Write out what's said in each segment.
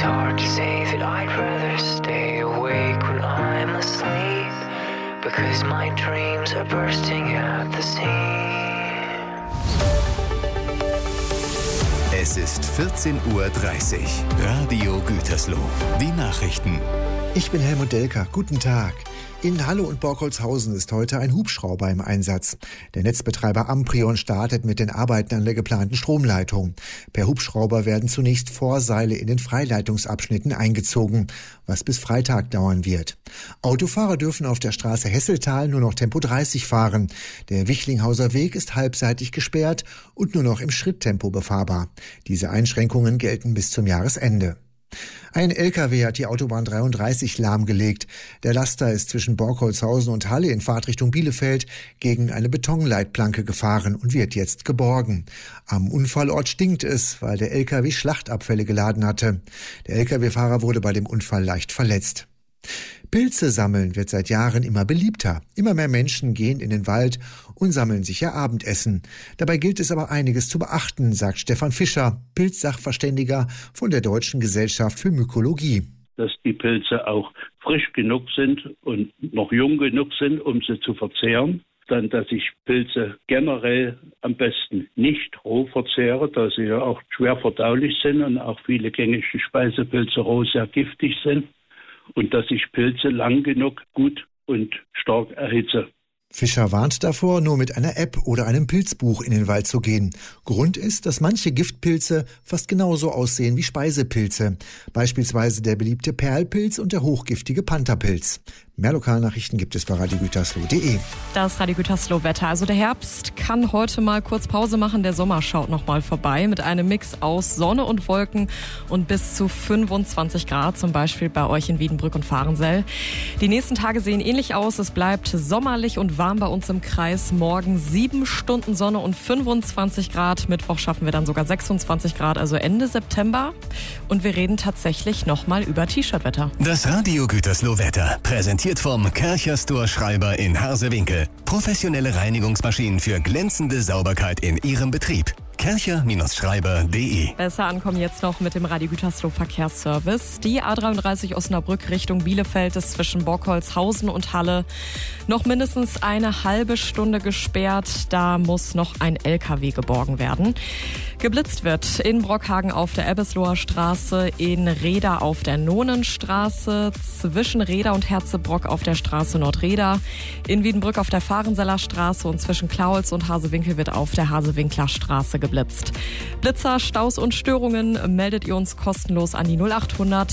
hard to say that I'd rather stay awake when I'm asleep, because my dreams are bursting at the seams. Es ist 14:30 Uhr. Radio Gütersloh. Die Nachrichten. Ich bin Helmut Delker. Guten Tag. In Halle und Borkholzhausen ist heute ein Hubschrauber im Einsatz. Der Netzbetreiber Amprion startet mit den Arbeiten an der geplanten Stromleitung. Per Hubschrauber werden zunächst Vorseile in den Freileitungsabschnitten eingezogen, was bis Freitag dauern wird. Autofahrer dürfen auf der Straße Hesseltal nur noch Tempo 30 fahren. Der Wichlinghauser Weg ist halbseitig gesperrt und nur noch im Schritttempo befahrbar. Diese Einschränkungen gelten bis zum Jahresende. Ein LKW hat die Autobahn 33 lahmgelegt. Der Laster ist zwischen Borkholzhausen und Halle in Fahrtrichtung Bielefeld gegen eine Betonleitplanke gefahren und wird jetzt geborgen. Am Unfallort stinkt es, weil der LKW Schlachtabfälle geladen hatte. Der LKW-Fahrer wurde bei dem Unfall leicht verletzt. Pilze sammeln wird seit Jahren immer beliebter. Immer mehr Menschen gehen in den Wald und sammeln sich ihr Abendessen. Dabei gilt es aber einiges zu beachten, sagt Stefan Fischer, Pilzsachverständiger von der Deutschen Gesellschaft für Mykologie. Dass die Pilze auch frisch genug sind und noch jung genug sind, um sie zu verzehren. Dann, dass ich Pilze generell am besten nicht roh verzehre, da sie ja auch schwer verdaulich sind und auch viele gängige Speisepilze roh sehr giftig sind. Und dass ich Pilze lang genug gut und stark erhitze. Fischer warnt davor, nur mit einer App oder einem Pilzbuch in den Wald zu gehen. Grund ist, dass manche Giftpilze fast genauso aussehen wie Speisepilze. Beispielsweise der beliebte Perlpilz und der hochgiftige Pantherpilz. Mehr Lokalnachrichten gibt es bei radiogütersloh.de. Das Radio Gütersloh-Wetter. Also der Herbst kann heute mal kurz Pause machen. Der Sommer schaut noch mal vorbei mit einem Mix aus Sonne und Wolken und bis zu 25 Grad, zum Beispiel bei euch in Wiedenbrück und Fahrensell. Die nächsten Tage sehen ähnlich aus. Es bleibt sommerlich und warm bei uns im Kreis. Morgen 7 Stunden Sonne und 25 Grad. Mittwoch schaffen wir dann sogar 26 Grad, also Ende September. Und wir reden tatsächlich noch mal über T-Shirt-Wetter. Das Radio Gütersloh-Wetter präsentiert vom Kärcher Store Schreiber in Harsewinkel. Professionelle Reinigungsmaschinen für glänzende Sauberkeit in Ihrem Betrieb. Kärcher-Schreiber.de. Besser ankommen jetzt noch mit dem Radio Gütersloh Verkehrsservice. Die A33 Osnabrück Richtung Bielefeld ist zwischen Borkholzhausen und Halle noch mindestens eine halbe Stunde gesperrt. Da muss noch ein LKW geborgen werden. Geblitzt wird in Brockhagen auf der Ebbesloher Straße, in Reda auf der Nonenstraße, zwischen Reda und Herzebrock auf der Straße Nordreda, in Wiedenbrück auf der Fahrenseller Straße und zwischen Klaulz und Hasewinkel wird auf der Hasewinkler Straße geblitzt. Blitzer, Staus und Störungen meldet ihr uns kostenlos an die 0800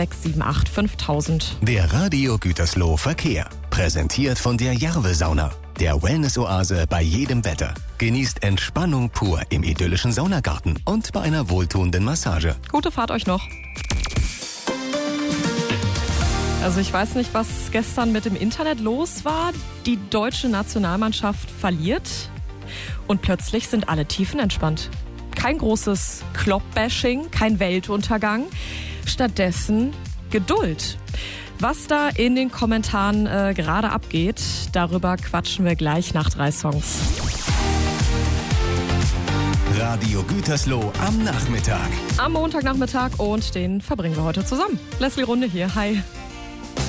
678 5000. Der Radio Gütersloh Verkehr. Präsentiert von der Jarve-Sauna. Der Wellness-Oase bei jedem Wetter. Genießt Entspannung pur im idyllischen Saunagarten und bei einer wohltuenden Massage. Gute Fahrt euch noch. Also ich weiß nicht, was gestern mit dem Internet los war. Die deutsche Nationalmannschaft verliert und plötzlich sind alle tiefenentspannt. Kein großes Klopp-Bashing, kein Weltuntergang. Stattdessen Geduld. Was da in den Kommentaren gerade abgeht, darüber quatschen wir gleich nach 3 Songs. Radio Gütersloh am Nachmittag. Am Montagnachmittag und den verbringen wir heute zusammen. Leslie Runde hier, hi.